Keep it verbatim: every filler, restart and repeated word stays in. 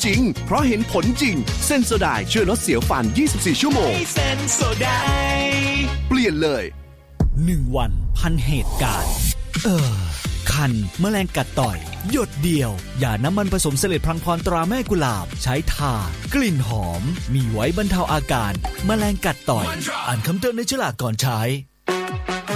จริงเพราะเห็นผลจริงเซนโซไดช่วยลดเสียวฟันยี่สิบสี่ชั่วโมงเซนโซไดเปลี่ยนเลยหนึ่งวันพันเหตุการณ์เออคันแมลงกัดต่อยหยดเดียวอย่าน้ำมันผสมเสลดพลังพรตราแม่กุหลาบใช้ทากลิ่นหอมมีไว้บรรเทาอาการแมลงกัดต่อยอ่านคำเตือนในฉลากก่อนใช้